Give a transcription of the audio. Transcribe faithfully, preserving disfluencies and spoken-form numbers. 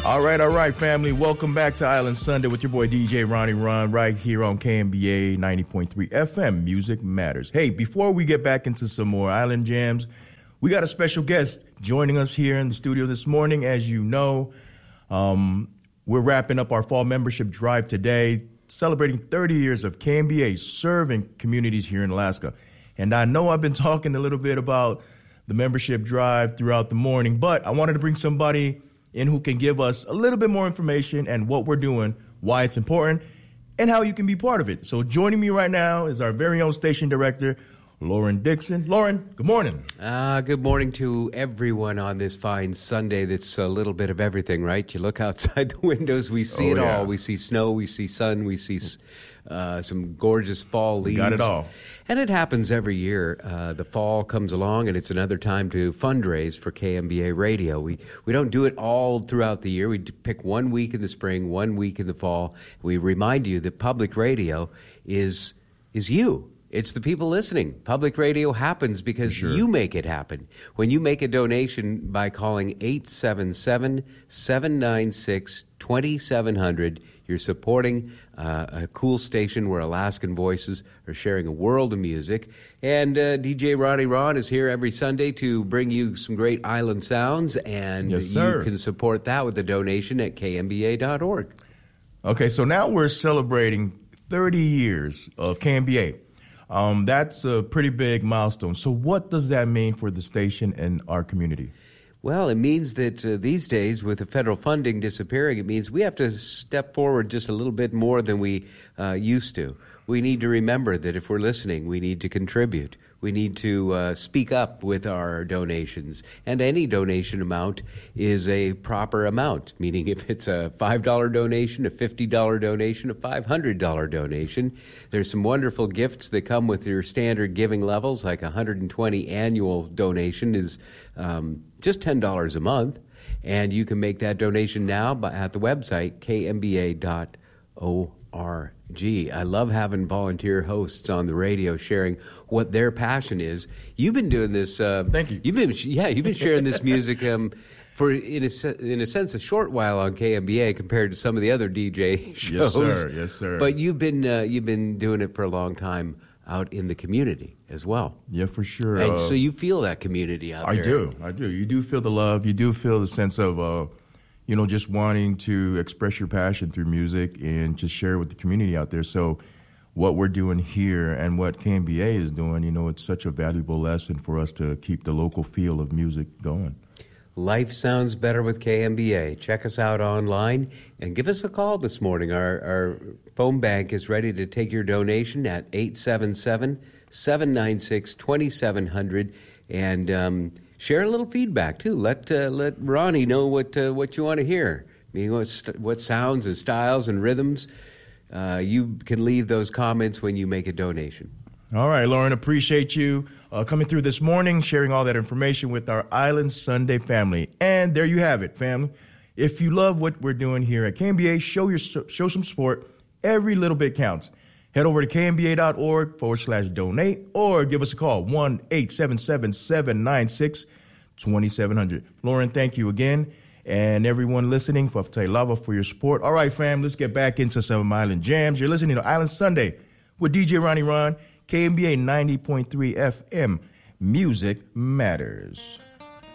All right, all right, family. Welcome back to Island Sunday with your boy D J Ronnie Ron right here on K M B A ninety point three F M. Music Matters. Hey, before we get back into some more Island Jams, we got a special guest joining us here in the studio this morning. As you know, um, we're wrapping up our fall membership drive today, celebrating thirty years of K M B A serving communities here in Alaska. And I know I've been talking a little bit about the membership drive throughout the morning, but I wanted to bring somebody in who can give us a little bit more information and what we're doing, why it's important, and how you can be part of it. So joining me right now is our very own station director, Lauren Dixon. Lauren, good morning. Uh, good morning to everyone on this fine Sunday that's a little bit of everything, right? You look outside the windows, we see oh, it yeah. all. We see snow, we see sun, we see uh, some gorgeous fall leaves. We got it all. And it happens every year. Uh, the fall comes along, and it's another time to fundraise for K M B A Radio. We we don't do it all throughout the year. We pick one week in the spring, one week in the fall. We remind you that public radio is is you. It's the people listening. Public radio happens because sure. you make it happen. When you make a donation by calling eight seven seven, seven nine six, two seven zero zero, you're supporting uh, a cool station where Alaskan voices are sharing a world of music. And uh, D J Ronnie Ron is here every Sunday to bring you some great island sounds, and yes, sir. you can support that with a donation at K M B A dot org. Okay, so now we're celebrating thirty years of K M B A. Um, that's a pretty big milestone. So what does that mean for the station and our community? Well, it means that uh, these days, with the federal funding disappearing, it means we have to step forward just a little bit more than we uh, used to. We need to remember that if we're listening, we need to contribute. We need to uh, speak up with our donations. And any donation amount is a proper amount, meaning if it's a five dollar donation, a fifty dollar donation, a five hundred dollar donation. There's some wonderful gifts that come with your standard giving levels, like a one hundred twenty annual donation is um, just ten dollars a month. And you can make that donation now by, at the website, K M B A dot org. Gee, I love having volunteer hosts on the radio sharing what their passion is. You've been doing this. Uh, Thank you. You've been, yeah, you've been sharing this music um, for, in a, se- in a sense, a short while on K M B A compared to some of the other D J shows. Yes, sir. Yes, sir. But you've been uh, you've been doing it for a long time out in the community as well. Yeah, for sure. And uh, so you feel that community out I there. I do. I do. You do feel the love. You do feel the sense of, uh, you know, just wanting to express your passion through music and just share it with the community out there. So what we're doing here and what K M B A is doing, you know, it's such a valuable lesson for us to keep the local feel of music going. Life sounds better with K M B A. Check us out online and give us a call this morning. Our, our phone bank is ready to take your donation at eight seven seven, seven nine six, two seven zero zero. And um, share a little feedback, too. Let uh, let Ronnie know what uh, what you want to hear. I mean, what, st- what sounds and styles and rhythms. Uh, you can leave those comments when you make a donation. All right, Lauren, appreciate you uh, coming through this morning, sharing all that information with our Island Sunday family. And there you have it, family. If you love what we're doing here at K M B A, show your show some support. Every little bit counts. Head over to K M B A dot org forward slash donate or give us a call, one eight seven seven, seven nine six, two seven zero zero. Lauren, thank you again. And everyone listening, for Lava for your support. All right, fam, let's get back into some Island Jams. You're listening to Island Sunday with D J Ronnie Ron, K M B A ninety point three F M. Music Matters.